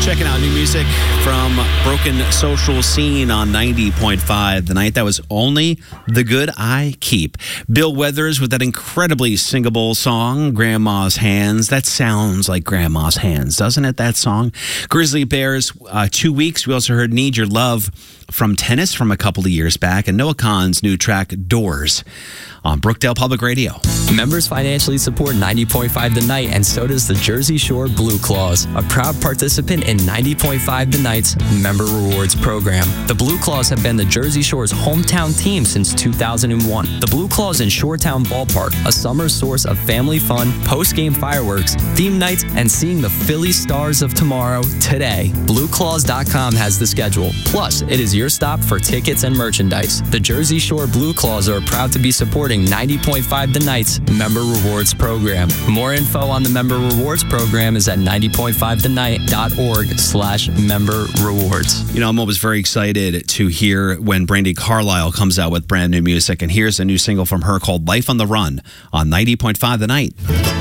Checking out new music from Broken Social Scene on 90.5 The Night. That was Only the Good I Keep. Bill Withers with that incredibly singable song, Grandma's Hands. That sounds like Grandma's Hands, doesn't it, that song? Grizzly Bears, 2 weeks. We also heard Need Your Love from Tennis from a couple of years back, and Noah Kahan's new track, Doors, on Brookdale Public Radio. Members financially support 90.5 The Night, and so does the Jersey Shore Blue Claws, a proud participant in 90.5 The Night's Member Rewards program. The Blue Claws have been the Jersey Shore's hometown team since 2001. The Blue Claws in Shoretown Ballpark, a summer source of family fun, post-game fireworks, theme nights, and seeing the Philly Stars of tomorrow today. BlueClaws.com has the schedule. Plus, it is your stop for tickets and merchandise. The Jersey Shore Blue Claws are proud to be supporting 90.5 The Night's Member Rewards program. More info on the Member Rewards program is at 90.5thennight.org/member rewards. You know, I'm always very excited to hear when Brandi Carlile comes out with brand new music, and here's a new single from her called Life on the Run on 90.5 The Night.